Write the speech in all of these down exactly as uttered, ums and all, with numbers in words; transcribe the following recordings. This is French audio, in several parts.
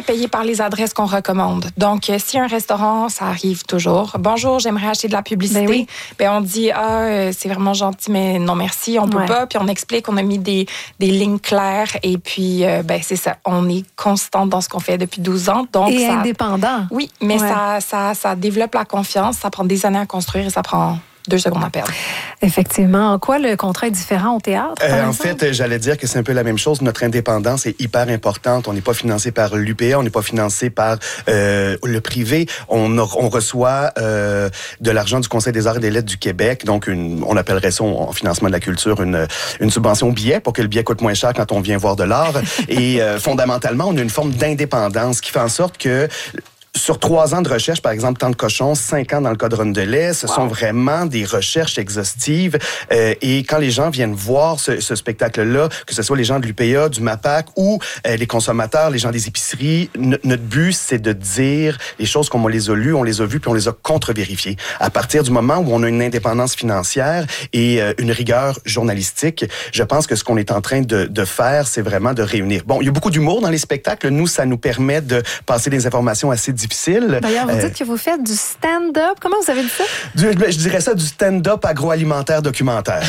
est payé par les adresses qu'on recommande. Donc, euh, si un restaurant, ça arrive toujours. Bonjour, j'aimerais acheter de la publicité. Ben oui. Ben, on dit, ah, euh, c'est vraiment gentil, mais non, merci, on peut Ouais. pas. Puis on explique, on a mis des, des lignes claires. Et puis, euh, ben, c'est ça. On est constant dans ce qu'on fait depuis douze ans. Donc, Et ça, indépendant. oui, mais Ouais. ça, ça, ça développe la confiance. Ça prend des années à construire et ça prend deux secondes à perdre. Effectivement. En quoi le contrat est différent au théâtre? par Euh, en exemple? fait, j'allais dire que c'est un peu la même chose. Notre indépendance est hyper importante. On n'est pas financé par l'U P A, on n'est pas financé par euh, le privé. On, a- on reçoit euh, de l'argent du Conseil des arts et des lettres du Québec, donc une, on appellerait ça en financement de la culture une, une subvention au billet pour que le billet coûte moins cher quand on vient voir de l'art. Et euh, fondamentalement, on a une forme d'indépendance qui fait en sorte que sur trois ans de recherche, par exemple, Temps de cochon, cinq ans dans le cas de Rondelet, ce wow. sont vraiment des recherches exhaustives. Euh, et quand les gens viennent voir ce, ce spectacle-là, que ce soit les gens de l'U P A, du MAPAC ou euh, les consommateurs, les gens des épiceries, n- notre but, c'est de dire les choses comme on les a lues, on les a vues, puis on les a contre-vérifiées. À partir du moment où on a une indépendance financière et euh, une rigueur journalistique, je pense que ce qu'on est en train de, de faire, c'est vraiment de réunir. Bon, il y a beaucoup d'humour dans les spectacles. Nous, ça nous permet de passer des informations assez difficile. D'ailleurs, vous Euh, dites que vous faites du stand-up. Comment vous avez dit ça? Du, je dirais ça du stand-up agroalimentaire documentaire.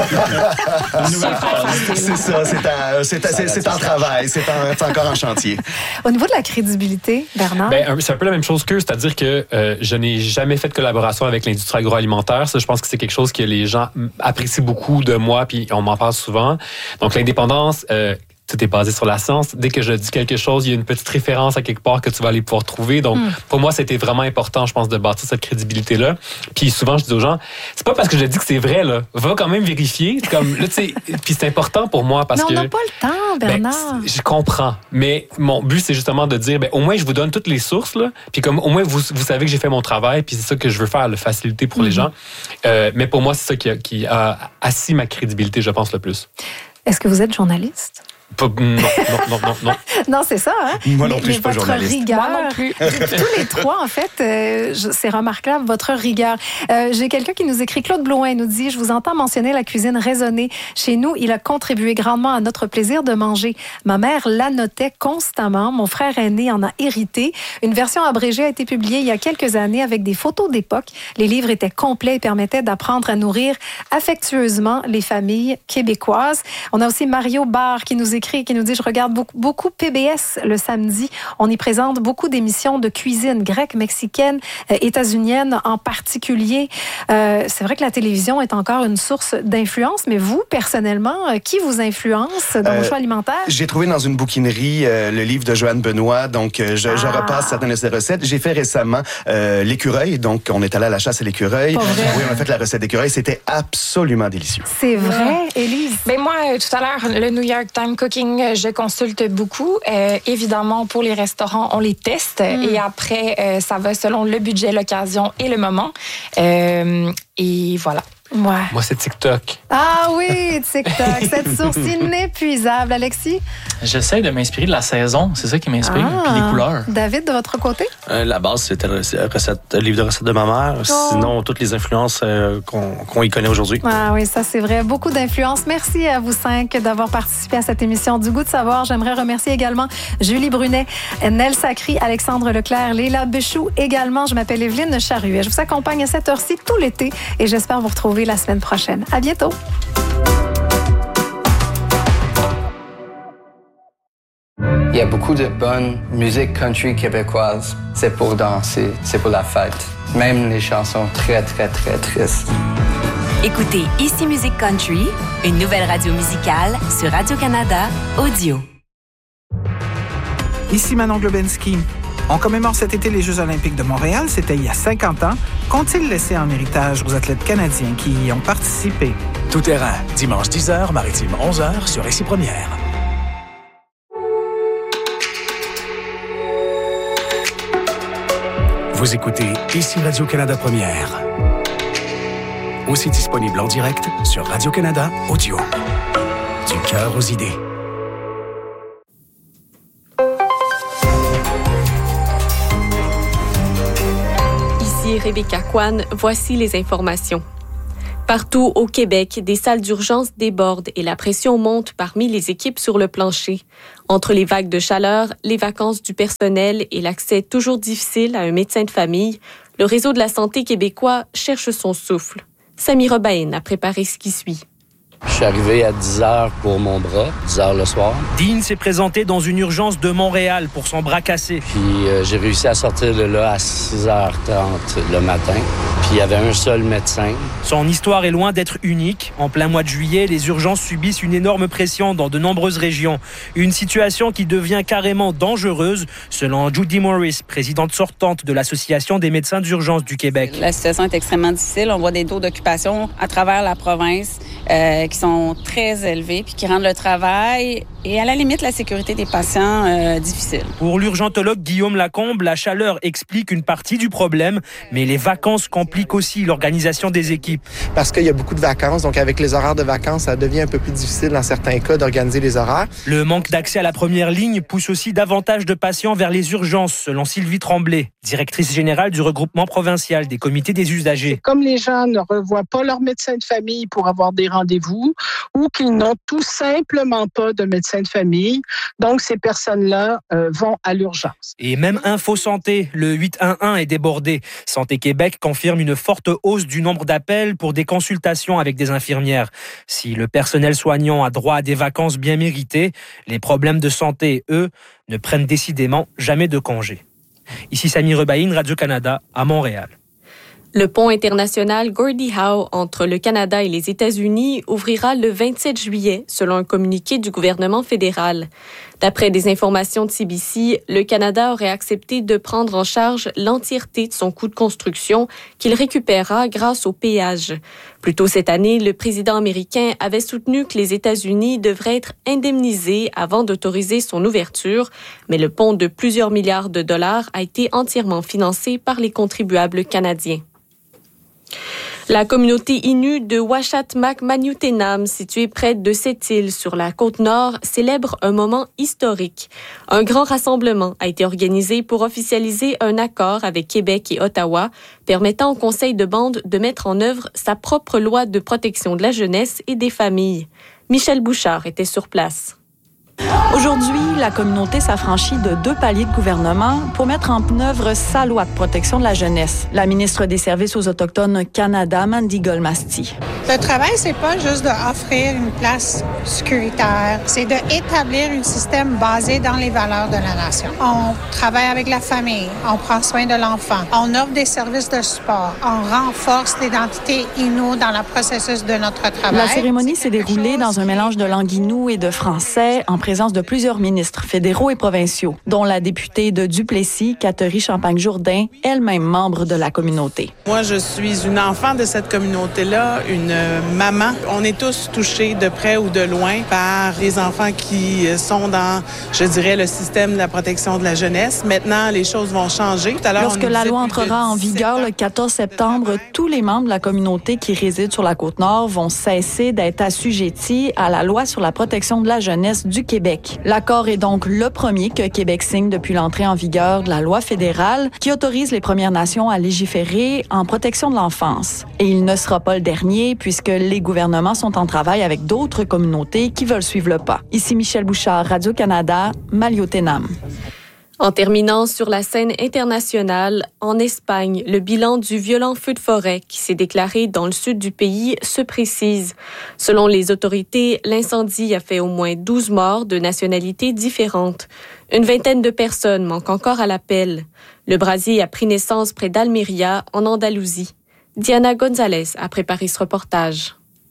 c'est ça, c'est, à, c'est, à, c'est, c'est en travail, c'est, en, c'est encore en chantier. Au niveau de la crédibilité, Bernard? Ben, c'est un peu la même chose qu'eux, c'est-à-dire que euh, je n'ai jamais fait de collaboration avec l'industrie agroalimentaire. Ça, je pense que c'est quelque chose que les gens apprécient beaucoup de moi, puis on m'en parle souvent. Donc, l'indépendance... Euh, tout est basé sur la science. Dès que je dis quelque chose, il y a une petite référence à quelque part que tu vas aller pouvoir trouver. Donc, mm. pour moi, c'était vraiment important, je pense, de bâtir cette crédibilité-là. Puis souvent, je dis aux gens, c'est pas parce que je dis que c'est vrai, là. Va quand même vérifier. C'est comme, là, tu sais, puis c'est important pour moi parce mais on que... n'a pas le temps, Bernard. Ben, je comprends. Mais mon but, c'est justement de dire, ben, au moins, je vous donne toutes les sources, là. Puis comme, au moins, vous, vous savez que j'ai fait mon travail. Puis c'est ça que je veux faire, le faciliter pour mm-hmm. les gens. Euh, mais pour moi, c'est ça qui a, qui a assis ma crédibilité, je pense, le plus. Est-ce que vous êtes journaliste? Non, non, non, non, non. non, c'est ça, hein? Moi non mais, plus, je suis pas journaliste. Rigueur, Moi non plus. Tous les trois, en fait, euh, c'est remarquable, votre rigueur. Euh, j'ai quelqu'un qui nous écrit, Claude Blouin, nous dit, je vous entends mentionner la cuisine raisonnée. Chez nous, il a contribué grandement à notre plaisir de manger. Ma mère l'annotait constamment. Mon frère aîné en a hérité. Une version abrégée a été publiée il y a quelques années avec des photos d'époque. Les livres étaient complets et permettaient d'apprendre à nourrir affectueusement les familles québécoises. On a aussi Mario Barre qui nous écrit, qui nous dit, je regarde beaucoup, beaucoup P B S le samedi. On y présente beaucoup d'émissions de cuisine grecque, mexicaine, euh, états-unienne en particulier. Euh, c'est vrai que la télévision est encore une source d'influence, mais vous, personnellement, euh, qui vous influence dans euh, vos choix alimentaires? J'ai trouvé dans une bouquinerie euh, le livre de Joanne Benoît, donc euh, je, ah. je repasse certaines de ses recettes. J'ai fait récemment euh, l'écureuil, donc on est allé à la chasse à l'écureuil. Oui, on a fait la recette d'écureuil, c'était absolument délicieux. C'est vrai, Élise? Ben moi, tout à l'heure, le New York Times Cooking, je consulte beaucoup. Euh, évidemment, pour les restaurants, on les teste mm. et après, euh, ça va selon le budget, l'occasion et le moment. Euh, et voilà. Ouais. Moi, c'est TikTok. Ah oui, TikTok, cette source inépuisable. Alexis? J'essaie de m'inspirer de la saison. C'est ça qui m'inspire. Ah. Puis les couleurs. David, de votre côté? Euh, la base, c'était le, recette, le livre de recettes de ma mère. Oh. Sinon, toutes les influences euh, qu'on, qu'on y connaît aujourd'hui. Ah oui, ça, c'est vrai. Beaucoup d'influences. Merci à vous cinq d'avoir participé à cette émission du Goût de savoir. J'aimerais remercier également Julie Brunet, Nel Sacry, Alexandre Leclerc, Léla Béchou également. Je m'appelle Evelyne Charruet. Je vous accompagne à cette heure-ci tout l'été et j'espère vous retrouver la semaine prochaine. À bientôt. Il y a beaucoup de bonne musique country québécoise. C'est pour danser, c'est pour la fête. Même les chansons très, très, très tristes. Écoutez Ici Musique Country, une nouvelle radio musicale sur Radio-Canada Audio. Ici Manon Globensky. On commémore cet été les Jeux olympiques de Montréal. C'était il y a cinquante ans. Qu'ont-ils laissé en héritage aux athlètes canadiens qui y ont participé? Tout terrain, dimanche dix heures, maritime onze heures sur Ici Première. Vous écoutez Ici Radio-Canada Première. Aussi disponible en direct sur Radio-Canada Audio. Du cœur aux idées. Ici Rebecca Kwan, voici les informations. Partout au Québec, des salles d'urgence débordent et la pression monte parmi les équipes sur le plancher. Entre les vagues de chaleur, les vacances du personnel et l'accès toujours difficile à un médecin de famille, le réseau de la santé québécois cherche son souffle. Samy Robain a préparé ce qui suit. Je suis arrivé à dix heures pour mon bras, dix heures le soir. Dean s'est présenté dans une urgence de Montréal pour son bras cassé. Puis euh, j'ai réussi à sortir de là à six heures trente le matin. Puis il y avait un seul médecin. Son histoire est loin d'être unique. En plein mois de juillet, les urgences subissent une énorme pression dans de nombreuses régions. Une situation qui devient carrément dangereuse, selon Judy Morris, présidente sortante de l'Association des médecins d'urgence du Québec. La situation est extrêmement difficile. On voit des taux d'occupation à travers la province euh, qui sont très élevés puis qui rendent le travail et à la limite la sécurité des patients euh, difficile. Pour l'urgentologue Guillaume Lacombe, la chaleur explique une partie du problème, mais les vacances compliquent aussi l'organisation des équipes. Parce qu'il y a beaucoup de vacances, donc avec les horaires de vacances, ça devient un peu plus difficile dans certains cas d'organiser les horaires. Le manque d'accès à la première ligne pousse aussi davantage de patients vers les urgences, selon Sylvie Tremblay, directrice générale du regroupement provincial des comités des usagers. Comme les gens ne revoient pas leur médecin de famille pour avoir des rendez-vous ou qu'ils n'ont tout simplement pas de médecin de famille, donc ces personnes-là euh, vont à l'urgence. Et même Info Santé, le huit un un est débordé. Santé Québec confirme une forte hausse du nombre d'appels pour des consultations avec des infirmières. Si le personnel soignant a droit à des vacances bien méritées, les problèmes de santé, eux, ne prennent décidément jamais de congé. Ici Samy Robain, Radio-Canada, à Montréal. Le pont international Gordie Howe entre le Canada et les États-Unis ouvrira le vingt-sept juillet, selon un communiqué du gouvernement fédéral. D'après des informations de C B C, le Canada aurait accepté de prendre en charge l'entièreté de son coût de construction qu'il récupérera grâce au péage. Plus tôt cette année, le président américain avait soutenu que les États-Unis devraient être indemnisés avant d'autoriser son ouverture, mais le pont de plusieurs milliards de dollars a été entièrement financé par les contribuables canadiens. La communauté Innu de Uashatmak-Maniutenam, située près de cette île sur la côte nord, célèbre un moment historique. Un grand rassemblement a été organisé pour officialiser un accord avec Québec et Ottawa, permettant au conseil de bande de mettre en œuvre sa propre loi de protection de la jeunesse et des familles. Michel Bouchard était sur place. Aujourd'hui, la communauté s'affranchit de deux paliers de gouvernement pour mettre en œuvre sa loi de protection de la jeunesse. La ministre des Services aux Autochtones Canada, Mandy Golmasti. Le travail, c'est pas juste d'offrir une place sécuritaire, c'est d'établir un système basé dans les valeurs de la nation. On travaille avec la famille, on prend soin de l'enfant, on offre des services de support, on renforce l'identité Innu dans le processus de notre travail. La cérémonie s'est déroulée dans un mélange de langue Innu et de français, en présence de plusieurs ministres fédéraux et provinciaux, dont la députée de Duplessis, Catherine Champagne-Jourdain, elle-même membre de la communauté. Moi, je suis une enfant de cette communauté-là, une maman. On est tous touchés de près ou de loin par les enfants qui sont dans, je dirais, le système de la protection de la jeunesse. Maintenant, les choses vont changer. Tout à l'heure, Lorsque la loi entrera en vigueur le quatorze septembre, tous les membres de la communauté qui résident sur la Côte-Nord vont cesser d'être assujettis à la loi sur la protection de la jeunesse du Québec. L'accord est donc le premier que Québec signe depuis l'entrée en vigueur de la loi fédérale qui autorise les Premières Nations à légiférer en protection de l'enfance. Et il ne sera pas le dernier puisque les gouvernements sont en travail avec d'autres communautés qui veulent suivre le pas. Ici Michel Bouchard, Radio-Canada, Maliotenam. En terminant sur la scène internationale, en Espagne, le bilan du violent feu de forêt qui s'est déclaré dans le sud du pays se précise. Selon les autorités, l'incendie a fait au moins douze morts de nationalités différentes. Une vingtaine de personnes manquent encore à l'appel. Le brasier a pris naissance près d'Almeria, en Andalousie. Diana Gonzalez a préparé ce reportage.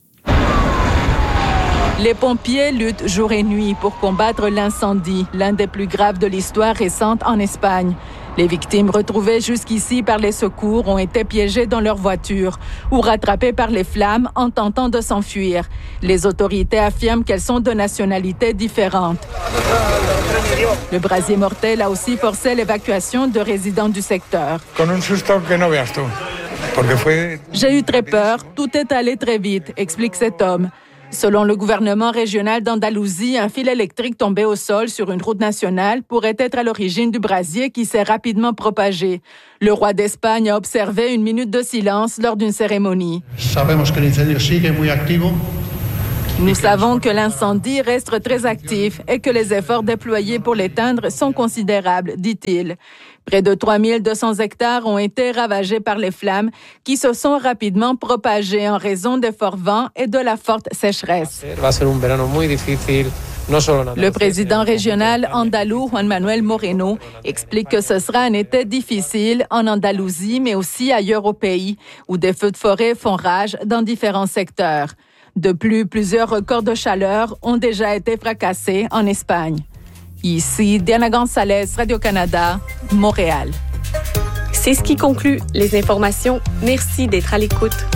Les pompiers luttent jour et nuit pour combattre l'incendie, l'un des plus graves de l'histoire récente en Espagne. Les victimes retrouvées jusqu'ici par les secours ont été piégées dans leur voiture ou rattrapées par les flammes en tentant de s'enfuir. Les autorités affirment qu'elles sont de nationalités différentes. Le brasier mortel a aussi forcé l'évacuation de résidents du secteur. J'ai eu très peur, tout est allé très vite, explique cet homme. Selon le gouvernement régional d'Andalousie, un fil électrique tombé au sol sur une route nationale pourrait être à l'origine du brasier qui s'est rapidement propagé. Le roi d'Espagne a observé une minute de silence lors d'une cérémonie. Nous savons que l'incendie reste très actif et que les efforts déployés pour l'éteindre sont considérables, dit-il. Près de trois mille deux cents hectares ont été ravagés par les flammes qui se sont rapidement propagées en raison des forts vents et de la forte sécheresse. Le président régional andalou, Juan Manuel Moreno, explique que ce sera un été difficile en Andalousie, mais aussi ailleurs au pays, où des feux de forêt font rage dans différents secteurs. De plus, plusieurs records de chaleur ont déjà été fracassés en Espagne. Ici, Diana Gonzalez, Radio-Canada, Montréal. C'est ce qui conclut les informations. Merci d'être à l'écoute.